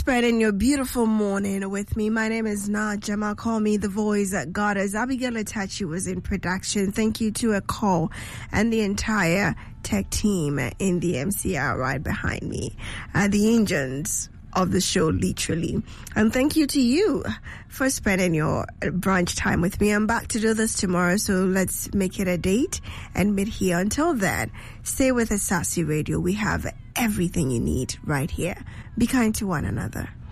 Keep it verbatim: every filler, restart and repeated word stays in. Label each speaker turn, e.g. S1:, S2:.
S1: spending your beautiful morning with me. My name is Najama. Call me the voice that God is. Abigail Itachi was in production. Thank you to a call and the entire tech team in the M C R right behind me. Uh, the engines of the show, literally. And thank you to you for spending your brunch time with me. I'm back to do this tomorrow, so let's make it a date and meet here. Until then, stay with Asasi Radio. We have everything you need right here. Be kind to one another.